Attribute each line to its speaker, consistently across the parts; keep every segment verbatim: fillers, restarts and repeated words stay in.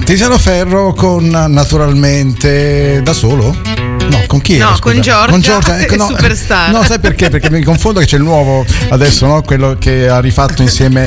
Speaker 1: Tiziano Ferro con naturalmente da solo? No, con chi era?
Speaker 2: No,
Speaker 1: scusa?
Speaker 2: con Giorgia,
Speaker 1: con Giorgia ecco, no,
Speaker 2: Superstar.
Speaker 1: No, sai perché? Perché mi confondo che c'è il nuovo adesso, no? Quello che ha rifatto insieme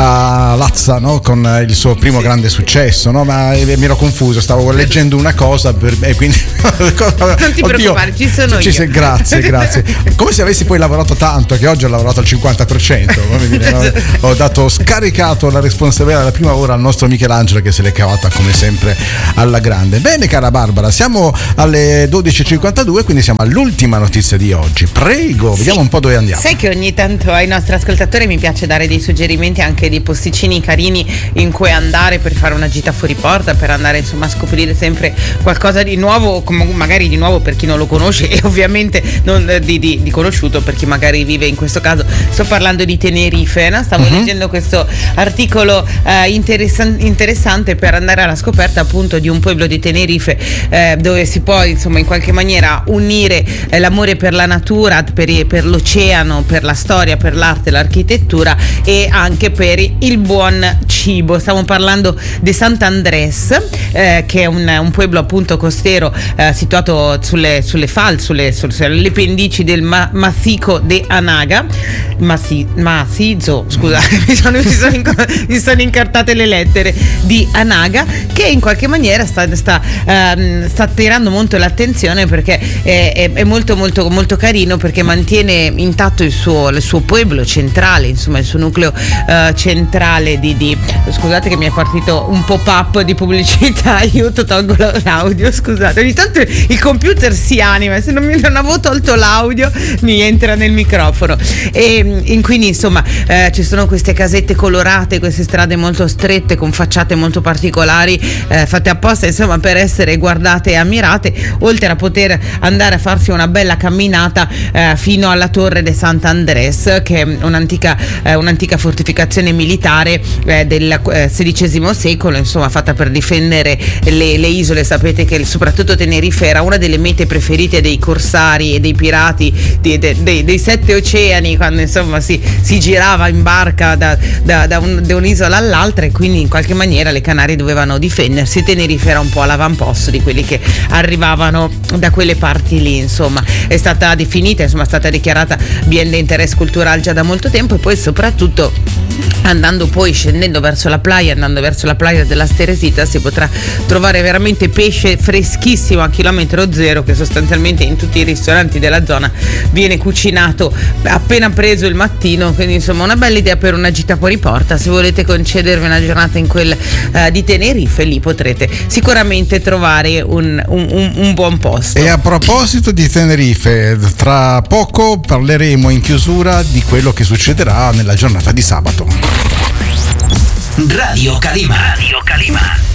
Speaker 1: a Lazza, no? Con il suo primo sì. grande successo, no? Ma mi ero confuso, stavo leggendo una cosa per, e quindi
Speaker 2: non ti Oddio, preoccupare, ci sono ci io. Sei,
Speaker 1: grazie, grazie. Come se avessi poi lavorato tanto, che oggi ho lavorato al cinquanta per cento, come dire, no? Ho dato scaricato la responsabilità della prima ora al nostro Michelangelo che se l'è cavata come sempre alla grande. Bene, cara Barbara, siamo alle dodici e cinquantadue, quindi siamo all'ultima notizia di oggi. Prego, vediamo sì. un po' dove andiamo.
Speaker 2: Sai che ogni tanto ai nostri ascoltatori mi piace dare dei suggerimenti, anche dei posticini carini in cui andare per fare una gita fuori porta, per andare insomma a scoprire sempre qualcosa di nuovo, magari di nuovo per chi non lo conosce e ovviamente non di, di, di conosciuto per chi magari vive. In questo caso sto parlando di Tenerife, no? Stavo uh-huh. leggendo questo articolo eh, interessan- interessante per andare alla scoperta appunto di un pueblo di Tenerife eh, dove si può insomma in qualche maniera unire eh, l'amore per la natura, per, per l'oceano, per la storia, per l'arte, l'architettura e anche per il buon cibo. Stiamo parlando di Sant'Andrés eh, che è un, un pueblo appunto costiero eh, situato sulle, sulle falde, sulle, sulle, sulle pendici del ma, Macizo de Anaga, Maci, Macizo, scusate, mi sono, mi, sono inc- mi sono incartate le lettere di Anaga, che in qualche maniera sta, sta, um, sta attirando molto l'attenzione perché è, è, è molto molto molto carino, perché mantiene intatto il suo, il suo pueblo centrale, insomma il suo nucleo uh, centrale di, di scusate che mi è partito un pop-up di pubblicità, aiuto, tolgo l'audio, scusate, ogni tanto il computer si anima, se non, mi, non avevo tolto l'audio mi entra nel microfono e in, quindi insomma eh, ci sono queste casette colorate, queste strade molto strette con facciate molto particolari eh, fatte apposta insomma per essere guardate e ammirate, oltre a poter andare a farsi una bella camminata eh, fino alla torre de Sant'Andrés, che è un'antica, eh, un'antica fortificazione militare eh, del eh, sedicesimo secolo, insomma fatta per difendere le, le isole. Sapete che soprattutto Tenerife era una delle mete preferite dei corsari e dei pirati dei, dei, dei sette oceani, quando insomma si, si girava in barca da, da, da, un, da un'isola all'altra, e quindi in qualche maniera le Canarie dovevano difendersi. Tenerife era un po' all'avamposto di quelli che arrivavano da quelle parti lì, insomma è stata definita, insomma è stata dichiarata bien di interesse culturale già da molto tempo, e poi soprattutto andando poi scendendo verso la playa, andando verso la playa della Teresita, si potrà trovare veramente pesce freschissimo a chilometro zero, che sostanzialmente in tutti i ristoranti della zona viene cucinato appena preso il mattino, quindi insomma una bella idea per una gita fuori porta. Se volete concedervi una giornata in quel uh, di Tenerife, lì potrete sicuramente trovare un, un, un, un buon posto.
Speaker 1: E a proposito di Tenerife, tra poco parleremo in chiusura di quello che succederà nella giornata di sabato.
Speaker 3: Radio Calima. Radio Calima.